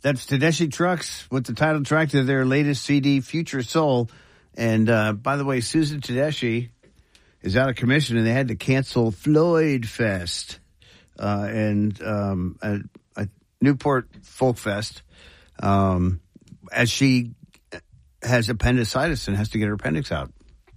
That's Tedeschi Trucks with the title track to their latest CD, Future Soul. And by the way, Susan Tedeschi is out of commission, and they had to cancel Floyd Fest and Newport Folk Fest as she has appendicitis and has to get her appendix out.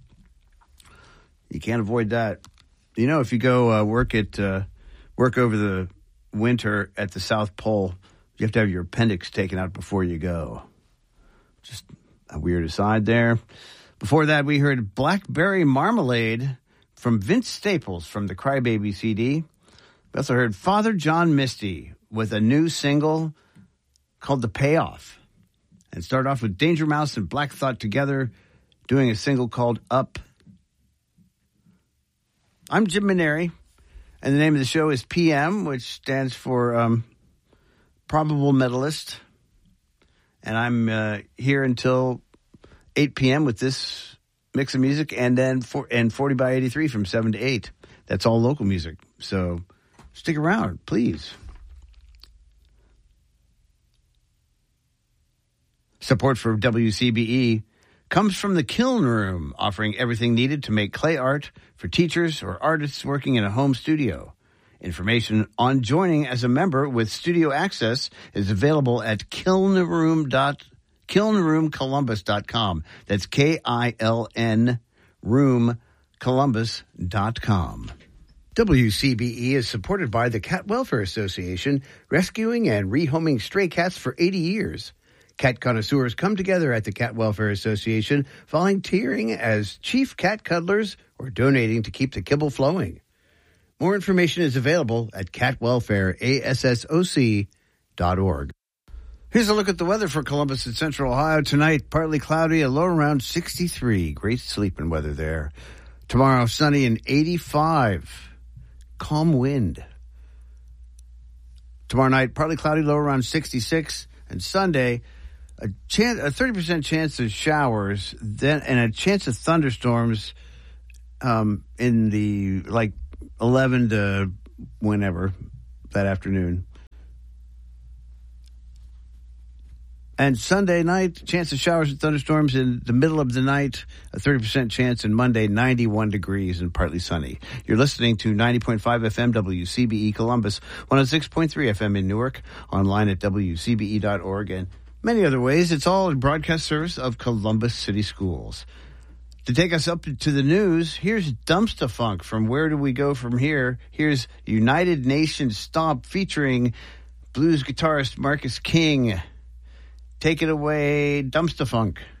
You can't avoid that. You know, if you go work over the winter at the South Pole, you have to have your appendix taken out before you go. Just a weird aside there. Before that, we heard Blackberry Marmalade from Vince Staples from the Crybaby CD. We also heard Father John Misty with a new single called The Payoff. And start off with Danger Mouse and Black Thought together doing a single called Up. I'm Jim Maneri, and the name of the show is PM, which stands for Probable Medalist. And I'm here until 8 p.m. with this mix of music, and then 40 by 83 from 7 to 8. That's all local music. So stick around, please. Support for WCBE comes from the Kiln Room, offering everything needed to make clay art for teachers or artists working in a home studio. Information on joining as a member with studio access is available at kilnroomcolumbus.com. That's KILN roomcolumbus.com. WCBE is supported by the Cat Welfare Association, rescuing and rehoming stray cats for 80 years. Cat connoisseurs come together at the Cat Welfare Association, volunteering as chief cat cuddlers or donating to keep the kibble flowing. More information is available at catwelfareassoc.org. Here's a look at the weather for Columbus and Central Ohio. Tonight, partly cloudy, a low around 63. Great sleeping weather there. Tomorrow, sunny and 85. Calm wind. Tomorrow night, partly cloudy, low around 66. And Sunday, a 30% chance of showers, then and a chance of thunderstorms in the 11 to whenever that afternoon. And Sunday night, chance of showers and thunderstorms in the middle of the night, a 30% chance, and Monday, 91 degrees and partly sunny. You're listening to 90.5 FM WCBE Columbus, 106.3 FM in Newark, online at WCBE.org, and many other ways. It's all a broadcast service of Columbus City Schools. To take us up to the news, here's Dumpsta Funk from Where Do We Go From Here? Here's United Nations Stomp featuring blues guitarist Marcus King. Take it away, Dumpsta Funk.